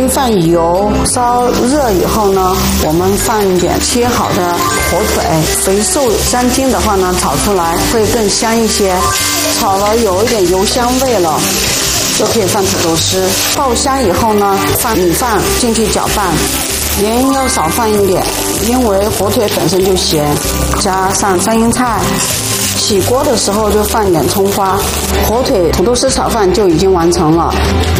放油，烧热以后呢，我们放一点切好的火腿，肥瘦相均的话呢，炒出来会更香一些。炒了有一点油香味了，就可以放土豆丝。爆香以后呢，放米饭进去搅拌，盐要少放一点，因为火腿本身就咸。加上香烟菜。起锅的时候就放一点葱花，火腿土豆丝炒饭就已经完成了。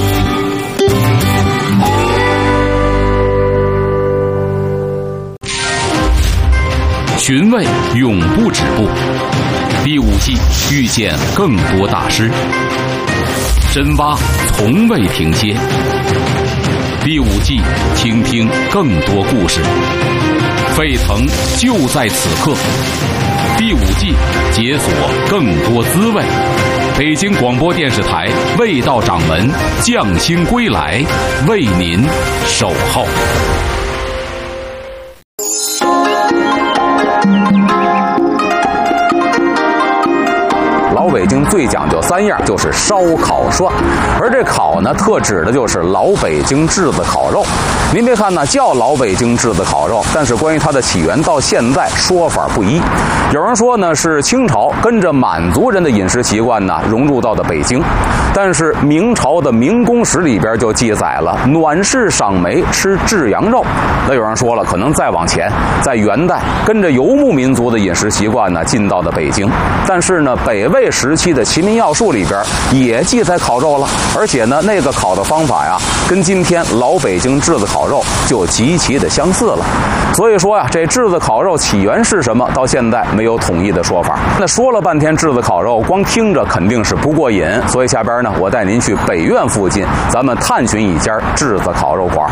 寻味永不止步，第5季遇见更多大师，深挖从未停歇。第5季倾听更多故事，沸腾就在此刻。第5季解锁更多滋味。北京广播电视台味道掌门匠心归来，为您守候。 老北京最讲究3样，就是烧烤涮，而这烤呢，特指的就是老北京炙子烤肉。您别看呢叫老北京炙子烤肉，但是关于它的起源到现在说法不一。有人说呢是清朝跟着满族人的饮食习惯呢融入到的北京，但是明朝的明宫史里边就记载了暖室赏梅吃炙羊肉。那有人说了，可能再往前，在元代跟着游牧民族的饮食习惯呢进到的北京，但是呢北魏时期的《齐民要术》里边也记载烤肉了，而且呢那个烤的方法呀跟今天老北京炙子烤肉就极其的相似了。所以说呀，这炙子烤肉起源是什么，到现在没有统一的说法。那说了半天炙子烤肉，光听着肯定是不过瘾，所以下边呢我带您去北苑附近，咱们探寻一家炙子烤肉馆。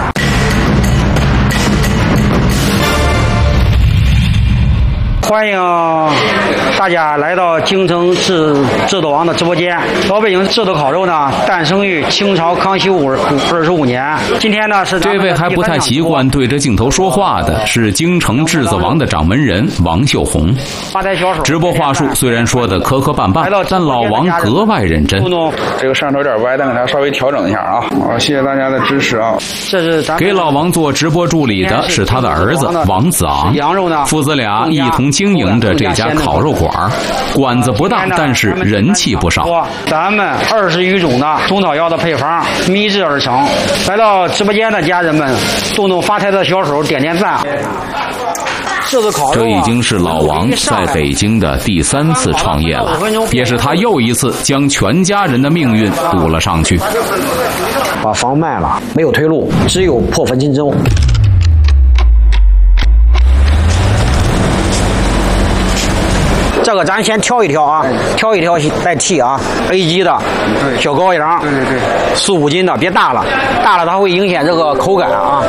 欢迎大家来到京城炙子王的直播间。老北京炙子烤肉呢，诞生于清朝康熙25年。今天呢是这位还不太习惯对着镜头说话的是京城炙子王的掌门人王秀红。直播话术虽然说的磕磕绊绊，但老王格外认真。 这个摄像头有点歪，但给它稍微调整一下啊。好，谢谢大家的支持啊。 这是咱给老王做直播助理的是他的儿子王子昂，父子俩一同经营着这家烤肉馆，馆子不大，但是人气不少。 咱们20余种的中草药的配方秘制而成。来到直播间的家人们，动动发财的小手，点点赞。 这已经是老王在北京的第3次创业了，也是他又一次将全家人的命运赌了上去。 把房卖了，没有退路，只有破釜沉舟。这个咱先挑一挑啊，挑一挑代替啊。A 级的小羔羊，4、5斤的，别大了，大了它会影响这个口感啊。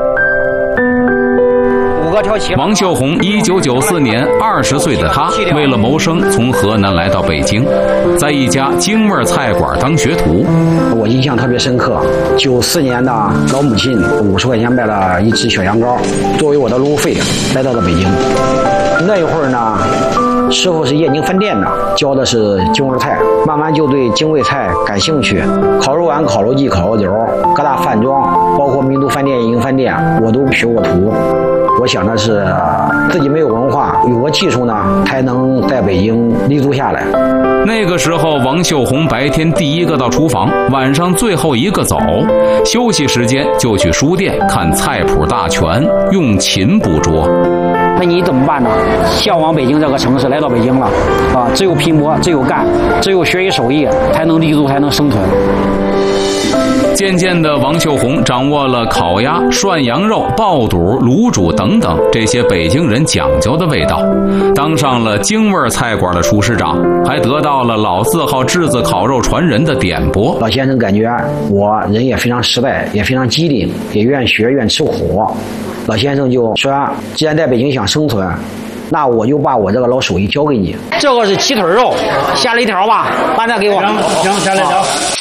王秀红1994年20岁的他，为了谋生，从河南来到北京，在一家京味菜馆当学徒。 我印象特别深刻，94年的老母亲50块钱买了一只小羊羔，作为我的路费来到了北京。那一会儿呢，师傅是燕京分店的，教的是京味菜，慢慢就对京味菜感兴趣。烤肉丸、烤肉季、烤肉酒，各大饭庄，包括民都饭店、燕京饭店，我都学过徒。我想的是自己没有文化，有个技术呢，才能在北京立足下来。 那个时候，王秀红白天第一个到厨房，晚上最后一个走，休息时间就去书店看菜谱大全，用勤捕捉。 那你怎么办呢？向往北京这个城市，来到北京了啊！只有拼搏，只有干，只有学习手艺，才能立足，才能生存。 渐渐的，王秀红掌握了烤鸭、涮羊肉、爆肚、卤煮等等这些北京人讲究的味道，当上了京味菜馆的厨师长，还得到了老字号炙子烤肉传人的点拨。 老先生感觉我人也非常实在，也非常机灵，也愿意学，愿意吃苦。老先生就说，既然在北京想生存，那我就把我这个老手艺交给你。这个是鸡腿肉，下了一条吧，把那给我。行，下了一条。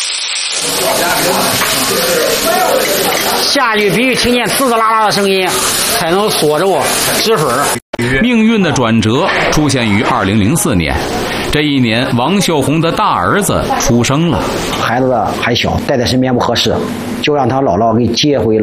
下去必须听见滋滋啦啦的声音，才能锁着我止水。 命运的转折出现于2004年，这一年，王秀红的大儿子出生了。 孩子还小，带在身边不合适，就让他姥姥给接回了。